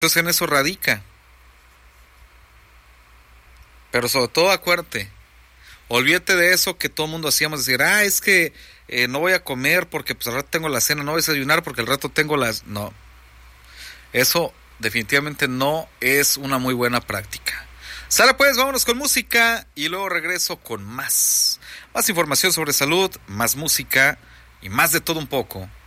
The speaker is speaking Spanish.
Entonces en eso radica. Pero sobre todo acuérdate, olvídate de eso que todo el mundo hacíamos, decir, es que no voy a comer porque pues al rato tengo la cena, no voy a desayunar porque al rato tengo las... No, eso definitivamente no es una muy buena práctica. Sale pues, vámonos con música y luego regreso con más información sobre salud, más música y más de todo un poco